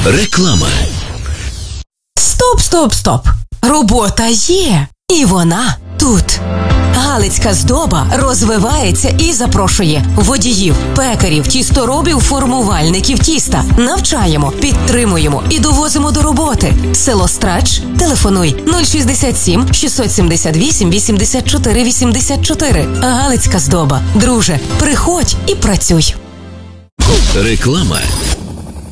Реклама. Стоп. Робота є. І вона тут. Галицька здоба розвивається і запрошує водіїв, пекарів, тісторобів, формувальників тіста. Навчаємо, підтримуємо і довозимо до роботи. Село Страч. Телефонуй 067 678 84 84. Галицька здоба. Друже, приходь і працюй. Реклама.